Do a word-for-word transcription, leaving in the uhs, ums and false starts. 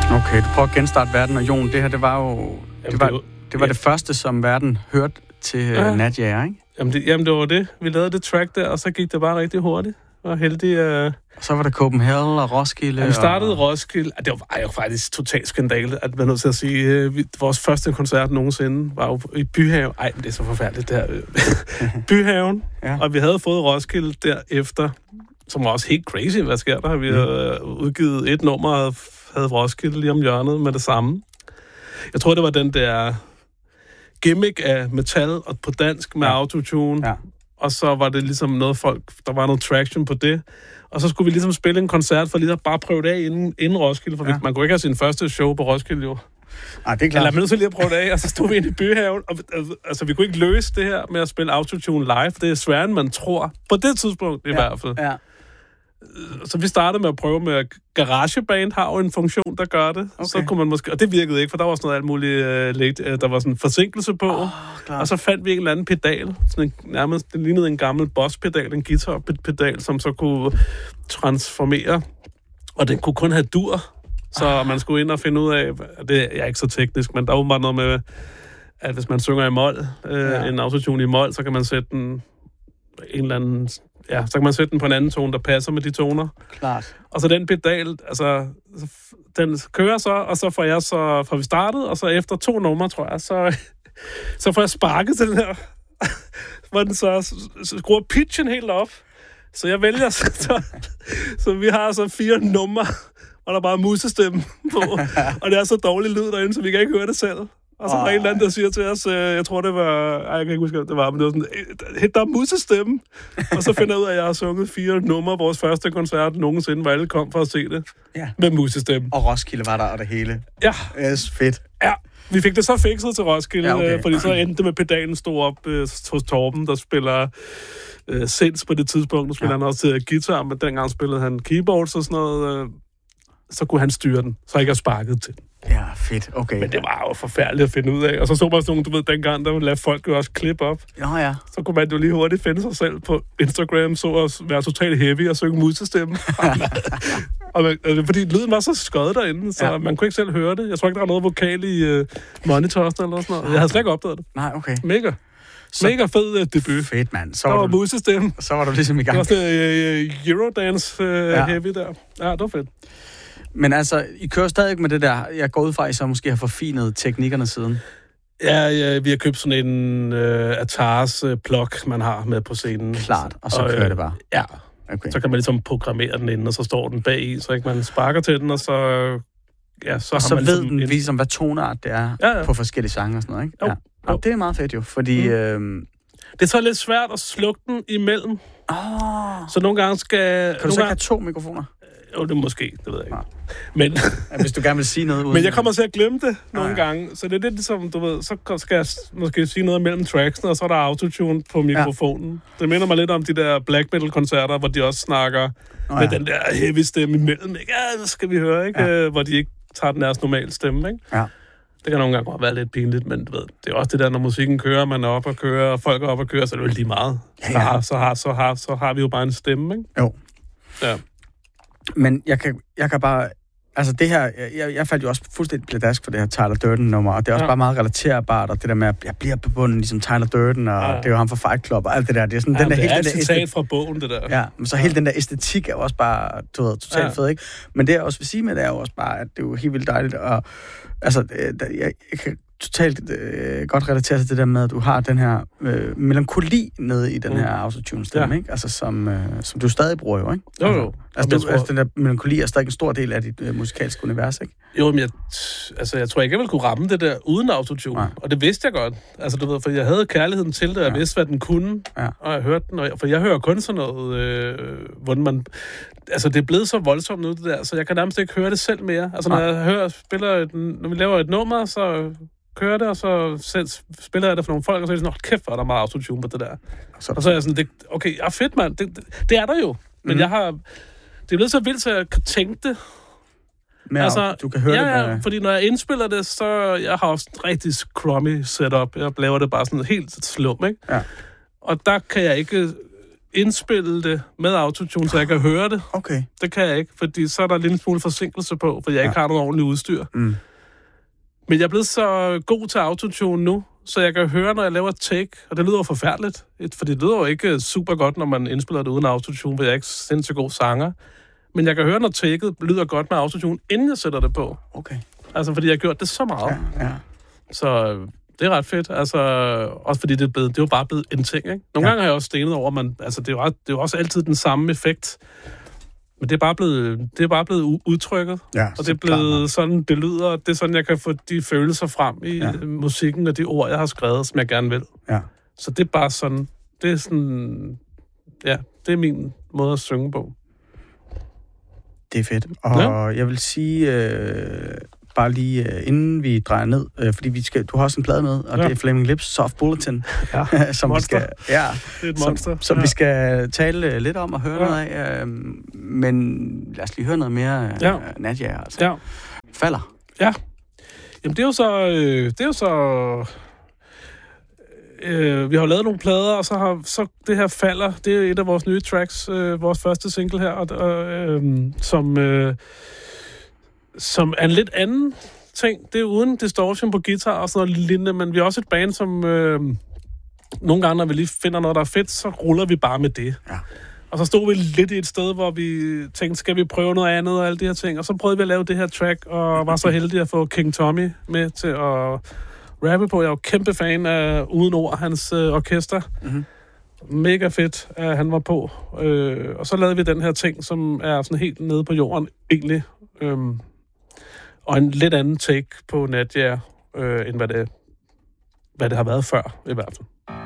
Okay, du prøver at genstarte verden, og Jon, det her, det var jo... Jamen, det var, det, var, det, var ja. det første, som verden hørte til ja. Nadja, ikke? Jamen det, jamen, det var det. Vi lavede det track der, og så gik det bare rigtig hurtigt. Og heldig... Uh... Så var der Copenhagen og Roskilde. Ja, vi startede og... Roskilde. Det var ej, faktisk totalt skandale, at man er nødt til at sige. Uh, vi, vores første koncert nogensinde var jo i Byhaven. Ej, men det er så forfærdeligt, det her. Byhaven. Ja. Og vi havde fået Roskilde derefter, som var også helt crazy. Hvad sker der? Vi mm. havde udgivet et nummer og havde Roskilde lige om hjørnet med det samme. Jeg tror, det var den der gimmick af metal og på dansk med ja. autotune. Ja. Og så var det ligesom noget folk, der var noget traction på det. Og så skulle vi ligesom spille en koncert for lige at bare prøve det af inden, inden Roskilde. For ja. man kunne ikke have sin første show på Roskilde, jo. Ej, det er klart. Eller man nødt til lige at prøve det af, og så stod vi inde i Byhaven. Og, altså, vi kunne ikke løse det her med at spille autotune live. Det er sværere, end man tror. På det tidspunkt, i ja. hvert fald. Ja. Så vi startede med at prøve med, GarageBand har jo en funktion, der gør det. Okay. Så kunne man måske, og det virkede ikke, for der var sådan noget alt muligt uh, late, uh, der var sådan en forsinkelse på. Oh, og så fandt vi en eller anden pedal, sådan en, nærmest, det lignede en gammel Boss-pedal, en guitar-pedal, som så kunne transformere, og den kunne kun have dur, så oh. man skulle ind og finde ud af, det er ikke så teknisk, men der er jo bare noget med, at hvis man synger i mol, uh, ja. en autotune i mol, så kan man sætte den en eller anden... Ja, så kan man sætte den på en anden tone, der passer med de toner. Klart. Og så den pedal, altså, den kører så, og så får jeg så, får vi startet, og så efter to numre, tror jeg, så, så får jeg sparket til den her, hvor den så skruer pitchen helt op. Så jeg vælger, så, så, så vi har så fire numre, og der er bare musestemme på, og det er så dårlig lyd derinde, så vi kan ikke høre det selv. Og så var oh, en eller anden, der siger til os, øh, jeg tror, det var... Ej, jeg kan ikke huske, hvad det var, men det var sådan... Der er musestemme. Og så finder jeg ud af, at jeg har sunget fire numre vores første koncert nogensinde, hvor alle kom for at se det. Ja. Med musestemme. Og Roskilde var der, og det hele. Ja. Yes, fedt. Ja. Vi fik det så fikset til Roskilde, ja, okay. øh, fordi så endte det med pedalen stod op øh, hos Torben, der spiller øh, sinds på det tidspunkt. Nu spiller ja. han også til guitar, men dengang spillede han keyboards og sådan noget. Øh, så kunne han styre den, så jeg ikke har sparket til den. Ja, fedt, okay. Men det var jo forfærdeligt at finde ud af. Og så så man sådan nogle, du ved, dengang, der lavede folk jo også klip op. Ja, ja. Så kunne man jo lige hurtigt finde sig selv på Instagram, så at være totalt heavy og synge musestemme. og man, altså, fordi lyden var så skød derinde, så ja. man kunne ikke selv høre det. Jeg tror ikke, der var noget vokal i uh, monitoren eller sådan noget. Jeg havde slet ikke opdaget det. Nej, okay. Mega. Så, Mega fed uh, debut. Fedt, mand. Så der var, var du, musestemme. Så var du ligesom i gang. Det var sådan uh, Eurodance uh, ja. heavy der. Ja, det var fedt. Men altså, I kører stadig med det der, jeg går ud fra, at I så måske har forfinet teknikkerne siden. Ja, ja, vi har købt sådan en uh, Atars uh, plug, man har med på scenen. Klart, og så og, kører øh, det bare. Ja, okay. Så kan man ligesom programmere den ind, og så står den bag i, så ikke man sparker til den, og så... Ja, så og har så man ved ligesom den en... ligesom, hvad tonart det er ja, ja. på forskellige sange og sådan noget, ikke? Jo, ja. jo. Og det er meget fedt jo, fordi... Mm. Øhm... Det er så lidt svært at slukke den imellem. Oh. Så nogle gange skal... Kan du så ikke have to mikrofoner? Jo, det måske, det ved jeg ikke. Ja. Men, ja, hvis du gerne vil sige noget uden... Men jeg kommer til at glemme det nogle ah, ja. gange. Så det er lidt ligesom, du ved, så skal jeg måske sige noget mellem tracksene, og så er der autotune på mikrofonen. Ja. Det minder mig lidt om de der black metal-koncerter, hvor de også snakker oh, med ja. den der heavy stemme imellem. Ikke? Ja, det skal vi høre, ikke? Ja. Hvor de ikke tager den deres normale stemme, ikke? Ja. Det kan nogle gange godt være lidt pinligt, men du ved, det er også det der, når musikken kører, man er op og kører, og folk er op og kører, så er det jo lige meget. Ja, ja. Så, har, så, har, så, har, så har vi jo bare en stemme, ikke? Jo. Ja. Men jeg kan, jeg kan bare... Altså det her... Jeg, jeg faldt jo også fuldstændig pladask for det her Tyler Durden-nummer, og det er også ja. bare meget relaterbart, og det der med, at jeg bliver bebunden ligesom Tyler Durden, og ja. det er jo ham fra Fight Club, og alt det der. Det er sådan ja, den der... det hele er et den der citat æstet... fra bogen, det der. Ja, men så ja. hele den der æstetik er jo også bare, du ved, totalt ja. fed, ikke? Men det jeg også vil sige med det er jo også bare, at det er jo helt vildt dejligt, og altså, jeg, jeg kan totalt øh, godt relatere til det der med, at du har den her øh, melankoli nede i den mm. her autotune-stemme, ja. ikke? Altså, som, øh, som du stadig bruger jo, ikke? Jo, jo. Altså, du, tror... altså den der melankoli er stadig en stor del af dit øh, musikalske univers, ikke? Jo, men jeg, altså, jeg tror ikke, jeg ville kunne ramme det der uden autotune. Nej. Og det vidste jeg godt. Altså, du ved, for jeg havde kærligheden til det, og jeg ja. vidste, hvad den kunne, ja. og jeg hørte den. Og jeg, for jeg hører kun sådan noget, øh, hvordan man... Altså, det er blevet så voldsomt nu, det der, så jeg kan nærmest ikke høre det selv mere. Altså, når Nej. jeg hører, spiller et, når vi laver et nummer, så kører det, og så selv spiller jeg det for nogle folk, og så er det sådan, kæft, hvor er der meget autotune på det der. Så og så er jeg sådan, det, okay, ja, fedt, mand. Det, det, det er der jo. Men mm. jeg har... Det er blevet så vildt, så jeg kan tænke det. Men altså, du kan høre ja, det. Ja, med... fordi når jeg indspiller det, så... Jeg har også et rigtig crummy setup. Jeg laver det bare sådan helt slum, ikke? Ja. Og der kan jeg ikke indspille det med autotune, så jeg kan høre det. Okay. Det kan jeg ikke, fordi så er der lidt en smule forsinkelse på, for jeg ja. ikke har noget ordentligt udstyr. Mm. Men jeg er blevet så god til autotune nu, så jeg kan høre, når jeg laver et take, og det lyder jo forfærdeligt, for det lyder jo ikke super godt, når man indspiller det uden autotune, for jeg er ikke sindssygt god sanger. Men jeg kan høre, når taket lyder godt med autotune, inden jeg sætter det på. Okay. Altså, fordi jeg har gjort det så meget. Ja, ja. Så det er ret fedt. Altså, også fordi det er, blevet, det er jo bare blevet en ting, ikke? Nogle ja. gange har jeg også stenet over, man, altså, det er, jo, det er jo også altid den samme effekt. Men det er bare blevet, det er bare blevet udtrykket. Ja, og det er blevet sådan, det lyder, det er sådan, jeg kan få de følelser frem i ja. musikken og de ord, jeg har skrevet, som jeg gerne vil. Ja. Så det er bare sådan, det er sådan, ja, det er min måde at synge på. Det er fedt. Og ja. jeg vil sige, øh, bare lige øh, inden vi drejer ned, øh, fordi vi skal, du har også en plade med, og ja. det er Flaming Lips Soft Bulletin, ja. som vi skal, ja, det er et monster. Som, som ja. vi skal tale lidt om og høre ja. noget af. Øh, men lad os lige høre noget mere ja. øh, Nadia, altså. Ja. Falder. Ja. Jamen det er jo så, øh, det er jo så... Øh, vi har lavet nogle plader, og så har så det her Falder, det er et af vores nye tracks, øh, vores første single her, og, og, øh, som, øh, som er en lidt anden ting. Det er uden distortion på guitar og sådan noget lignende, men vi er også et band, som øh, nogle gange, når vi lige finder noget, der er fedt, så ruller vi bare med det. Ja. Og så stod vi lidt i et sted, hvor vi tænkte, skal vi prøve noget andet og alle de her ting, og så prøvede vi at lave det her track, og var så heldig at få King Tommy med til at rappe på. Jeg er jo kæmpe fan af Uden Ord, hans øh, orkester. Mm-hmm. Mega fedt, at han var på. Øh, og så lavede vi den her ting, som er sådan helt nede på jorden, egentlig. Øhm, og en lidt anden take på Nadia, øh, end hvad det, hvad det har været før, i hvert fald.